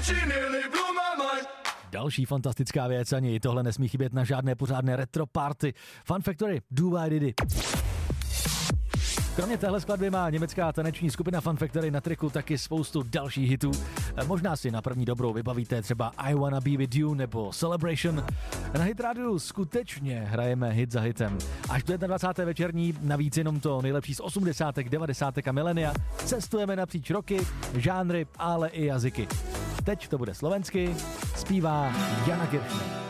Další fantastická věc, ani tohle nesmí chybět na žádné pořádné retro party. Fun Factory, Do I Did It. Kromě téhle skladby má německá taneční skupina Fun Factory na triku taky spoustu dalších hitů. Možná si na první dobrou vybavíte třeba I Wanna Be With You nebo Celebration. Na Hit Radio skutečně hrajeme hit za hitem. Až do 21. večerní, navíc jenom to nejlepší z 80., 90. a milenia. Cestujeme napříč roky, žánry, ale i jazyky. Teď to bude slovensky, zpívá Jana Kirchner.